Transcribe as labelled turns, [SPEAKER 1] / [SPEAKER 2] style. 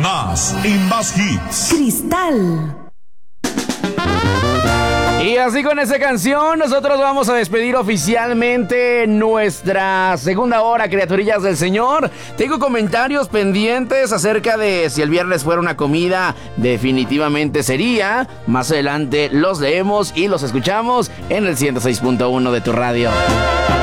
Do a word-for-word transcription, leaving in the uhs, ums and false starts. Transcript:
[SPEAKER 1] Más y más hits.
[SPEAKER 2] Cristal.
[SPEAKER 3] Y así con esa canción nosotros vamos a despedir oficialmente nuestra segunda hora, criaturillas del Señor. Tengo comentarios pendientes acerca de si el viernes fuera una comida. Definitivamente sería. Más adelante los leemos y los escuchamos en el ciento seis punto uno de tu radio.